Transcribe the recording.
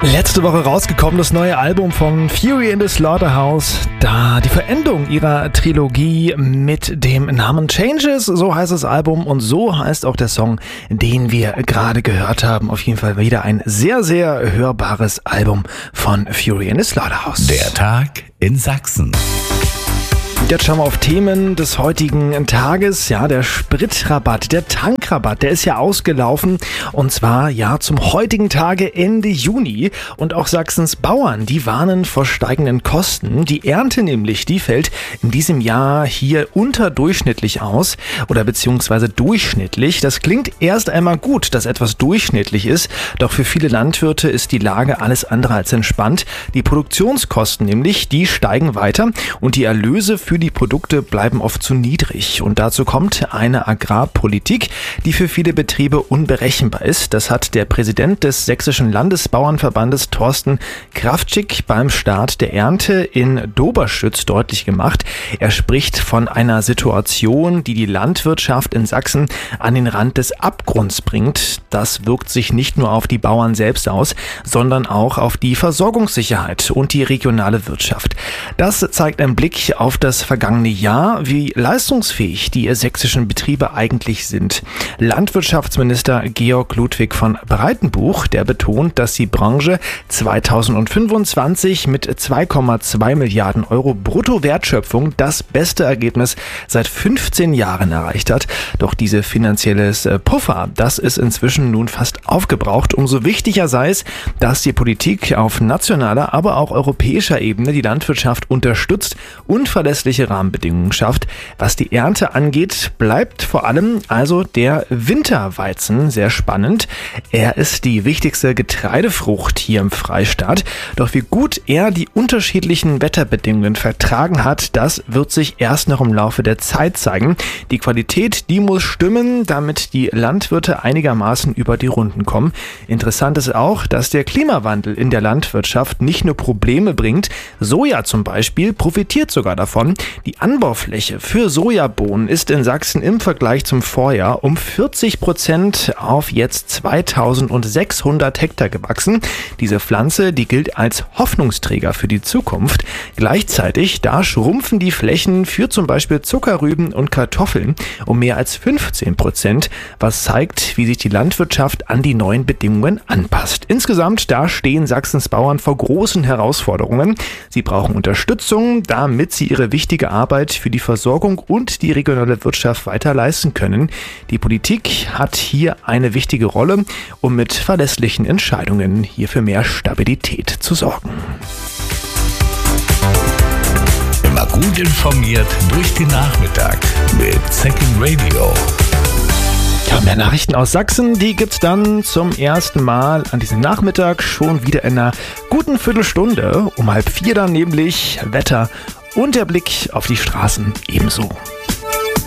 Letzte Woche rausgekommen, das neue Album von Fury in the Slaughterhouse. Da die Verendung ihrer Trilogie mit dem Namen Changes, so heißt das Album und so heißt auch der Song, den wir gerade gehört haben. Auf jeden Fall wieder ein sehr, sehr hörbares Album von Fury in the Slaughterhouse. Der Tag in Sachsen. Jetzt schauen wir auf Themen des heutigen Tages. Ja, der Spritrabatt, der Tankrabatt, der ist ja ausgelaufen. Und zwar ja zum heutigen Tage Ende Juni. Und auch Sachsens Bauern, die warnen vor steigenden Kosten. Die Ernte nämlich, die fällt in diesem Jahr hier unterdurchschnittlich aus. Oder beziehungsweise durchschnittlich. Das klingt erst einmal gut, dass etwas durchschnittlich ist. Doch für viele Landwirte ist die Lage alles andere als entspannt. Die Produktionskosten nämlich, die steigen weiter. Und die Erlöse für die Produkte bleiben oft zu niedrig. Und dazu kommt eine Agrarpolitik, die für viele Betriebe unberechenbar ist. Das hat der Präsident des Sächsischen Landesbauernverbandes Thorsten Kraftschick beim Start der Ernte in Doberschütz deutlich gemacht. Er spricht von einer Situation, die die Landwirtschaft in Sachsen an den Rand des Abgrunds bringt. Das wirkt sich nicht nur auf die Bauern selbst aus, sondern auch auf die Versorgungssicherheit und die regionale Wirtschaft. Das zeigt ein Blick auf das vergangene Jahr, wie leistungsfähig die sächsischen Betriebe eigentlich sind. Landwirtschaftsminister Georg Ludwig von Breitenbuch, der betont, dass die Branche 2025 mit 2,2 Milliarden Euro Bruttowertschöpfung das beste Ergebnis seit 15 Jahren erreicht hat. Doch diese finanzielles Puffer, das ist inzwischen nun fast aufgebraucht. Umso wichtiger sei es, dass die Politik auf nationaler, aber auch europäischer Ebene die Landwirtschaft unterstützt und verlässliche Rahmenbedingungen schafft. Was die Ernte angeht, bleibt vor allem also der Winterweizen sehr spannend. Er ist die wichtigste Getreidefrucht hier im Freistaat. Doch wie gut er die unterschiedlichen Wetterbedingungen vertragen hat, das wird sich erst noch im Laufe der Zeit zeigen. Die Qualität, die muss stimmen, damit die Landwirte einigermaßen über die Runden kommen. Interessant ist auch, dass der Klimawandel in der Landwirtschaft nicht nur Probleme bringt. Soja zum Beispiel profitiert sogar davon. Die Anbaufläche für Sojabohnen ist in Sachsen im Vergleich zum Vorjahr um 40% auf jetzt 2600 Hektar gewachsen. Diese Pflanze, die gilt als Hoffnungsträger für die Zukunft. Gleichzeitig, da schrumpfen die Flächen für zum Beispiel Zuckerrüben und Kartoffeln um mehr als 15%, was zeigt, wie sich die Landwirtschaft an die neuen Bedingungen anpasst. Insgesamt, da stehen Sachsens Bauern vor großen Herausforderungen. Sie brauchen Unterstützung, damit sie ihre wichtige Arbeit für die Versorgung und die regionale Wirtschaft weiter leisten können. Die Politik hat hier eine wichtige Rolle, um mit verlässlichen Entscheidungen hier für mehr Stabilität zu sorgen. Immer gut informiert durch den Nachmittag mit Second Radio. Ja, mehr Nachrichten aus Sachsen, die gibt's dann zum ersten Mal an diesem Nachmittag schon wieder in einer guten Viertelstunde. Um 3:30 dann nämlich Wetter und der Blick auf die Straßen ebenso.